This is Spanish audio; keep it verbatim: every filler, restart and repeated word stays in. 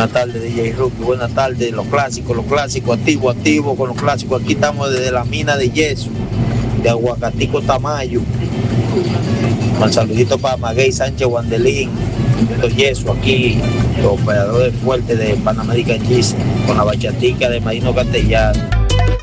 Buenas tardes, D J Rookie. Buenas tardes, los clásicos, los clásicos, activo, activo con los clásicos. Aquí estamos desde la mina de yeso, de Aguacatico Tamayo. Un saludito para Maguey Sánchez Wandelín, los yeso aquí, los operadores fuertes de Panamérica Gis, con la bachatica de Marino Castellano.